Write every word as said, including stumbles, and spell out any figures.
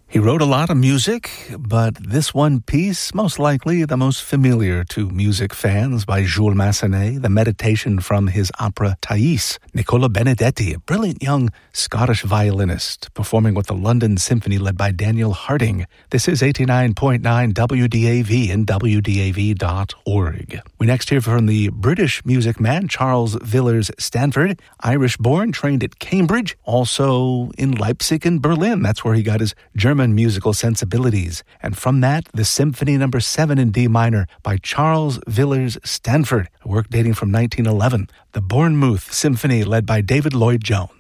He wrote a lot of music, but this one piece, most likely the most familiar to music fans by Jules Massenet, the meditation from his opera Thais. Nicola Benedetti, a brilliant young Scottish violinist, performing with the London Symphony led by Daniel Harding. This is eighty-nine point nine W D A V and W D A V dot org. We next hear from the British music man Charles Villers Stanford, Irish-born, trained at Cambridge, also in Leipzig and Berlin. That's where he got his German musical sensibilities. And from that, the Symphony Number seven in D minor by Charles Villers Stanford, a work dating from nineteen eleven. The Bournemouth Symphony led by David Lloyd-Jones.